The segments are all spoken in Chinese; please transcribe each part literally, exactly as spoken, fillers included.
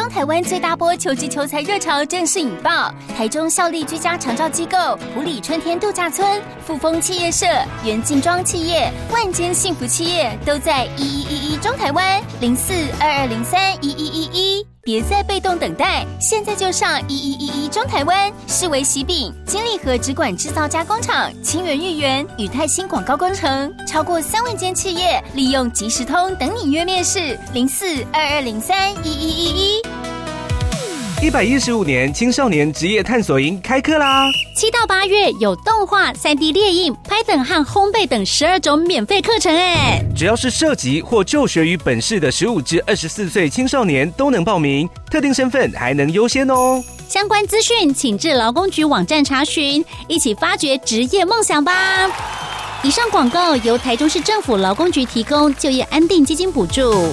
中台湾最大波球季球赛热潮正式引爆，台中效力居家长照机构埔里春天度假村、富丰企业社、元劲庄企业、万间幸福企业都在一一一一中台湾零四二二零三一一一一。别再被动等待，现在就上一一一一中台湾。世维喜饼、金利和直管制造加工厂、清源裕元、宇泰新广告工程，超过三万间企业利用即时通等你约面试零四二二零三一一一一。 一百一十五年青少年职业探索营开课啦！ 七到八月有动画、三 D 列印、拍等和烘焙等十二种免费课程哎！ 只要是涉及或就学于本市的十五至二十四岁青少年都能报名，特定身份还能优先哦。 相关资讯请至劳工局网站查询，一起发掘职业梦想吧！以上广告由台中市政府劳工局提供，就业安定基金补助。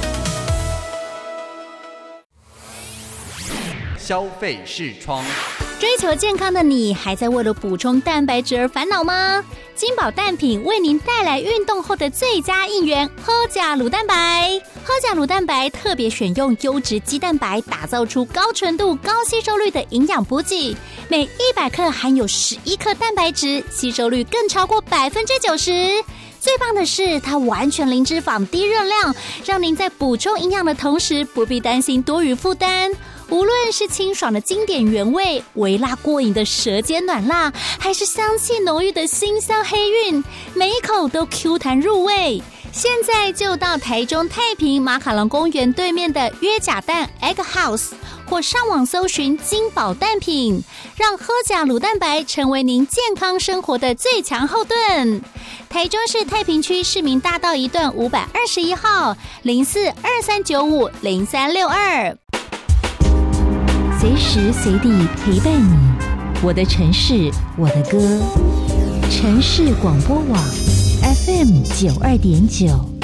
消费视窗， 追求健康的你，还在为了补充蛋白质而烦恼吗？金宝蛋品为您带来运动后的最佳应援——喝甲乳蛋白。喝甲乳蛋白特别选用优质鸡蛋白，打造出高纯度、高吸收率的营养补给。每一百克含有十一克蛋白质，吸收率更超过百分之九十。最棒的是，它完全零脂肪、低热量，让您在补充营养的同时，不必担心多余负担。无论是清爽的经典原味、微辣过瘾的舌尖暖辣，还是香气浓郁的辛香黑韵，每一口都 Q 弹入味。现在就到台中太平马卡龙公园对面的约甲蛋 Egg House， 或上网搜寻金宝蛋品，让喝甲乳蛋白成为您健康生活的最强后盾。台中市太平区市民大道一段五百二十一号零四二三九五零三六二。 随时随地陪伴你，我的城市，我的歌。城市广播网 F M 九二点九。